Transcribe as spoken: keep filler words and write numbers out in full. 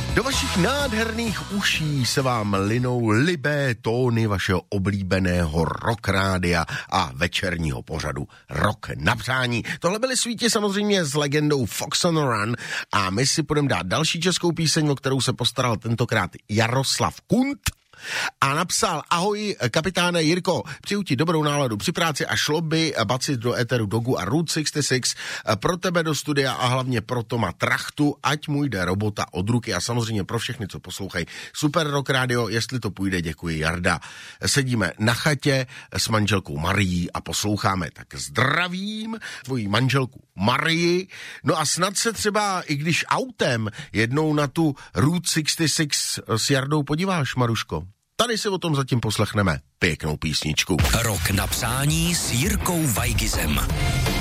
Do vašich nádherných uší se vám linou libé tóny vašeho oblíbeného rock rádia a večerního pořadu Rock na přání. Tohle byly svíti samozřejmě s legendou Fox on the Run a my si půjdeme dát další českou píseň, o kterou se postaral tentokrát Jaroslav Kunt. A napsal: ahoj kapitáne Jirko, přeju ti dobrou náladu při práci a šlo by bacit do éteru Dogu a Route šedesát šest pro tebe do studia a hlavně pro Toma Trachtu, ať mu jde robota od ruky a samozřejmě pro všechny, co poslouchají Super Rock Radio, jestli to půjde, děkuji Jarda. Sedíme na chatě s manželkou Marií a posloucháme, tak zdravím tvoji manželku Marii, no a snad se třeba, i když autem, jednou na tu Route šedesát šest s Jardou podíváš, Maruško. Tady si o tom zatím poslechneme pěknou písničku. Rock na přání s Jirkou Vajgizem.